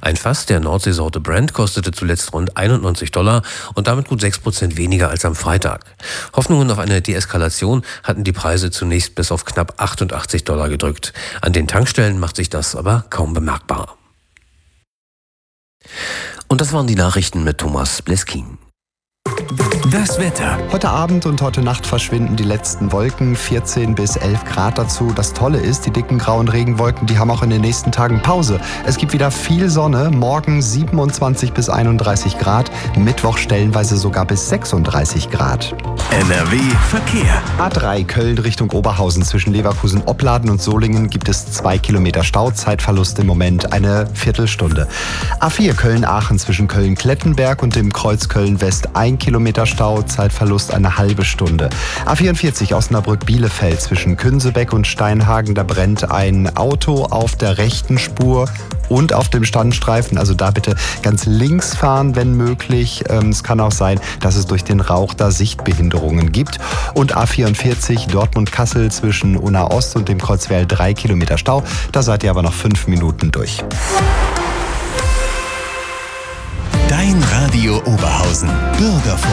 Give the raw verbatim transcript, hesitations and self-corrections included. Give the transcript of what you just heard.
Ein Fass der Nordseesorte Brent kostete zuletzt rund einundneunzig Dollar und damit gut sechs Prozent weniger als am Freitag. Hoffnungen auf eine Deeskalation hatten die Preise zunächst bis auf knapp achtundachtzig Dollar gedrückt. An den Tankstellen macht sich das aber kaum bemerkbar. Und das waren die Nachrichten mit Thomas Bleskin. Das Wetter. Heute Abend und heute Nacht verschwinden die letzten Wolken, vierzehn bis elf Grad dazu. Das Tolle ist, die dicken grauen Regenwolken, die haben auch in den nächsten Tagen Pause. Es gibt wieder viel Sonne, morgen siebenundzwanzig bis einunddreißig Grad, Mittwoch stellenweise sogar bis sechsunddreißig Grad. N R W Verkehr. A drei Köln Richtung Oberhausen zwischen Leverkusen, Opladen und Solingen gibt es zwei Kilometer Stau, Zeitverlust im Moment eine Viertelstunde. A vier Köln-Aachen zwischen Köln-Klettenberg und dem Kreuz Köln-West ein Kilometer Stau, Zeitverlust eine halbe Stunde. A vierundvierzig Osnabrück-Bielefeld zwischen Künsebeck und Steinhagen, da brennt ein Auto auf der rechten Spur und auf dem Standstreifen, also da bitte ganz links fahren, wenn möglich. Es kann auch sein, dass es durch den Rauch da Sichtbehinderungen gibt. Und A vierundvierzig Dortmund-Kassel zwischen Unna Ost und dem Kreuzwerl drei Kilometer Stau, da seid ihr aber noch fünf Minuten durch. Dein Radio Oberhausen. Bürgerfunk.